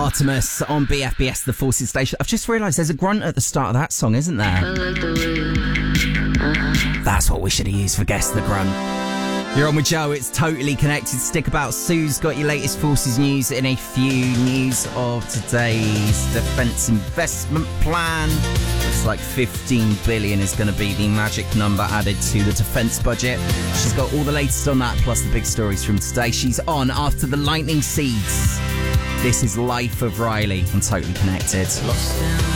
Artemis on BFBS, the Forces Station. I've just realised there's a grunt at the start of that song, isn't there? That's what we should have used for Guess the Grunt. You're on with Joe, it's Totally Connected. Stick about. Sue's got your latest Forces news in a few. News of today's defence investment plan. Looks like 15 billion is going to be the magic number added to the defence budget. She's got all the latest on that, plus the big stories from today. She's on after the lightning seeds. This is Life of Riley on Totally Connected. Lost in